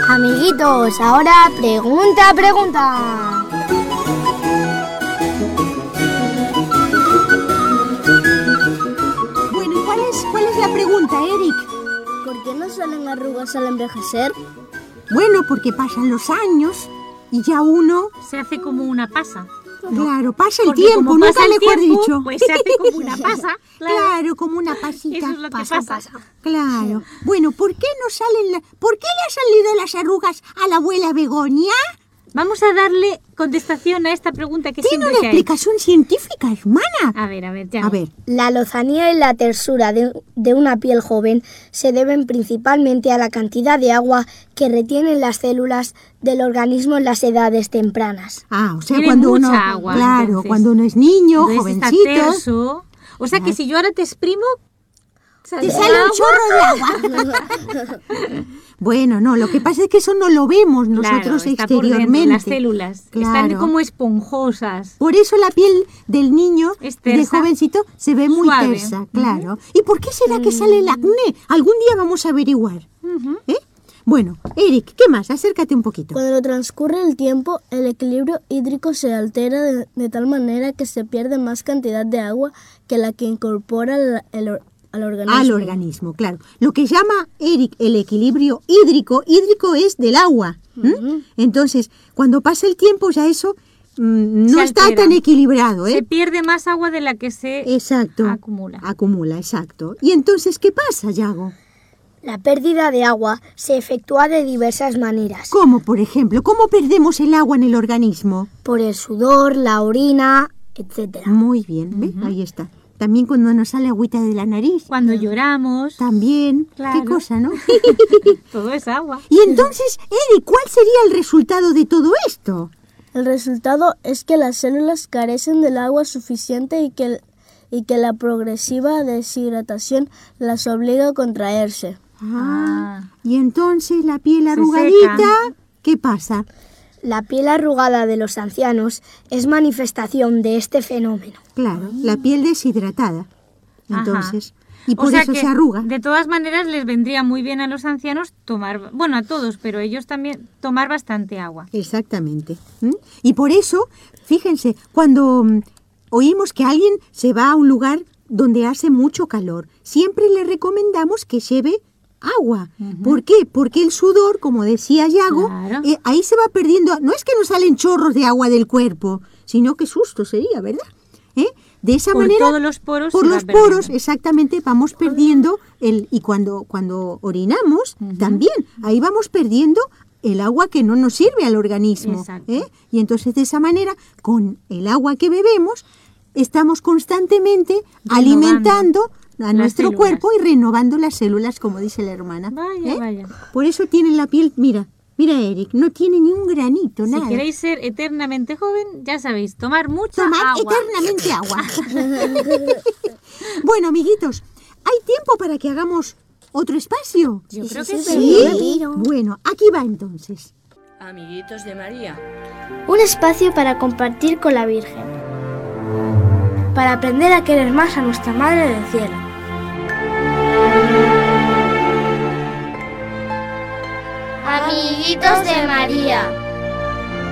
Amiguitos, ahora pregunta. Bueno, ¿y cuál es la pregunta, Eric? ¿Por qué no salen arrugas al envejecer? Bueno, porque pasan los años y ya uno... Se hace como una pasa. Claro, pasa el Porque tiempo, como nunca pasa el mejor tiempo, dicho. pues se hace como una pasa. Claro, como una pasita. Eso es lo que pasa. Claro. Bueno, ¿por qué le han salido las arrugas a la abuela Begoña? Vamos a darle contestación a esta pregunta que Tiene siempre una se ha hecho. explicación científica, hermana. A ver, ya. A ver. La lozanía y la tersura de una piel joven se deben principalmente a la cantidad de agua que retienen las células del organismo en las edades tempranas. Ah, o sea, Tiene cuando uno... mucha agua, claro, entonces. cuando uno es niño, Entonces está jovencito... terso. O sea que si yo ahora te exprimo... Te sale un chorro de agua. Bueno, no, lo que pasa es que eso no lo vemos nosotros Claro, está por exteriormente. dentro, las células están Claro. como esponjosas. Por eso la piel del niño, Es de tersa. jovencito, se ve muy Suave. tersa, claro. ¿Y por qué será que sale el acné? Algún día vamos a averiguar. ¿Eh? Bueno, Eric, ¿qué más? Acércate un poquito. Cuando transcurre el tiempo, el equilibrio hídrico se altera de tal manera que se pierde más cantidad de agua que la que incorpora al organismo. Al organismo, claro. Lo que llama Eric el equilibrio hídrico es del agua. Entonces, cuando pasa el tiempo ya eso no Se está altera. tan equilibrado, Se ¿eh? pierde más agua de la que se Exacto. acumula. Acumula, exacto. ¿Y entonces qué pasa, Yago? La pérdida de agua se efectúa de diversas maneras. ¿Cómo, por ejemplo? ¿Cómo perdemos el agua en el organismo? Por el sudor, la orina, etc. Muy bien, ¿ve? Ahí está. También cuando nos sale agüita de la nariz. Cuando lloramos, También. Claro. Qué cosa, ¿no? todo es agua. Y entonces, Eric, ¿cuál sería el resultado de todo esto? El resultado es que las células carecen del agua suficiente y que la progresiva deshidratación las obliga a contraerse. Y entonces la piel Se arrugadita, seca. ¿qué pasa? La piel arrugada de los ancianos es manifestación de este fenómeno. Claro, la piel deshidratada. Entonces, y por O sea eso que, se arruga. De todas maneras, les vendría muy bien a los ancianos tomar, bueno, a todos, pero ellos también, tomar bastante agua. Exactamente. Y por eso, fíjense, cuando oímos que alguien se va a un lugar donde hace mucho calor, siempre le recomendamos que lleve agua. ¿Por qué? Porque el sudor, como decía Yago, Claro. ahí se va perdiendo. No es que nos salen chorros de agua del cuerpo, sino que susto sería, ¿verdad? De esa Por manera, todos los poros por se va los poros, perdiendo. exactamente, vamos perdiendo y cuando orinamos, también, ahí vamos perdiendo el agua que no nos sirve al organismo. Exacto. Y entonces de esa manera, con el agua que bebemos, estamos constantemente alimentando a las nuestro células. cuerpo y renovando las células, como dice la hermana. Vaya. Por eso tiene la piel, mira, Eric, no tiene ni un granito, nada. Si queréis ser eternamente joven, ya sabéis, tomar mucha Tomar agua. eternamente agua. Bueno, amiguitos, ¿hay tiempo para que hagamos otro espacio? Yo creo que Sí. Bueno, aquí va entonces. Amiguitos de María. Un espacio para compartir con la Virgen. Para aprender a querer más a nuestra Madre del Cielo. Amiguitos de María.